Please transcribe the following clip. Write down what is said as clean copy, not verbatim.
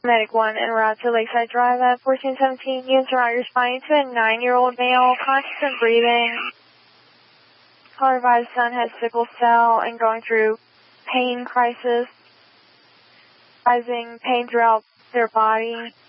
Medic 1 en route to Lakeside Drive at 1417. Units around responding to a 9-year-old male, conscious and breathing. Caller advised son has sickle cell and going through pain crisis. Rising pain throughout their body.